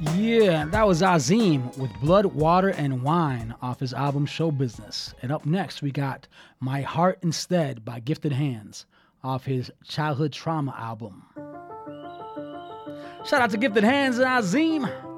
Yeah, that was Azim with Blood, Water, and Wine off his album Show Business. And up next, we got My Heart Instead by Gifted Hands off his Childhood Trauma album. Shout out to Gifted Hands and Azim